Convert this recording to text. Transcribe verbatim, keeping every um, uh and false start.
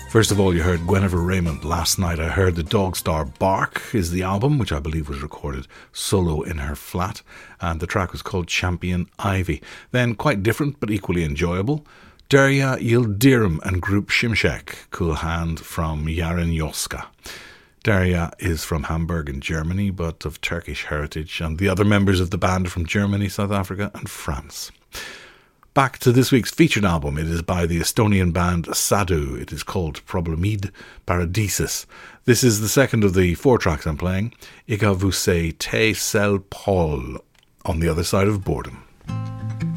First of all, you heard Gwennifer Raymond. Last Night I Heard the Dog Star Bark is the album, which I believe was recorded solo in her flat, and the track was called Champion Ivy. Then, quite different but equally enjoyable, Derya Yildirim and Group Shimshek, Cool Hand from Yarenyoska. Derya is from Hamburg in Germany, but of Turkish heritage, and the other members of the band are from Germany, South Africa and France. Back to this week's featured album. It is by the Estonian band Sadu. It is called Problemid Paradises. This is the second of the four tracks I'm playing. Iga vous te sel Paul, On the Other Side of Boredom.